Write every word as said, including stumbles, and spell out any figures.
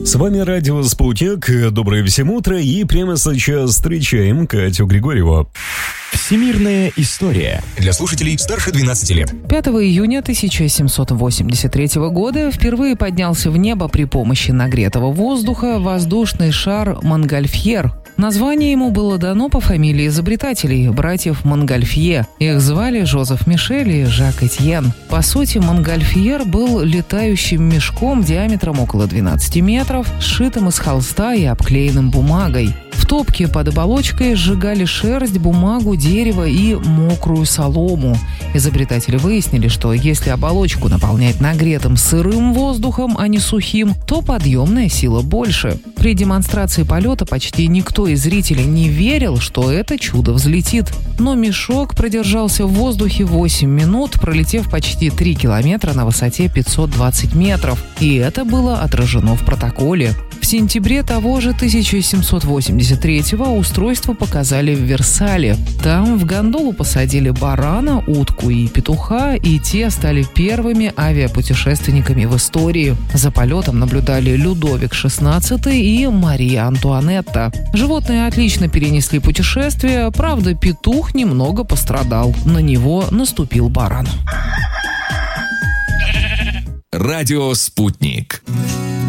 С вами радио «Спутник». Доброе всем утро. И прямо сейчас встречаем Катю Григорьеву. Всемирная история для слушателей старше двенадцати лет. пятого июня тысяча семьсот восемьдесят третьего года впервые поднялся в небо при помощи нагретого воздуха воздушный шар «Монгольфьер». Название ему было дано по фамилии изобретателей, братьев Монгольфье. Их звали Жозеф Мишель и Жак Этьен. По сути, Монгольфьер был летающим мешком диаметром около двенадцати метров, сшитым из холста и обклеенным бумагой. В топке под оболочкой сжигали шерсть, бумагу, дерево и мокрую солому. Изобретатели выяснили, что если оболочку наполнять нагретым сырым воздухом, а не сухим, то подъемная сила больше. При демонстрации полета почти никто из зрителей не верил, что это чудо взлетит. Но мешок продержался в воздухе восемь минут, пролетев почти три километра на высоте пятьсот двадцать метров. И это было отражено в протоколе. В сентябре того же тысяча семьсот восемьдесят третьего устройство показали в Версале. Там в гондолу посадили барана, утку и петуха, и те стали первыми авиапутешественниками в истории. За полетом наблюдали Людовик шестнадцатый и Мария Антуанетта. Животные отлично перенесли путешествие, правда, петух немного пострадал. На него наступил баран. Радио «Спутник».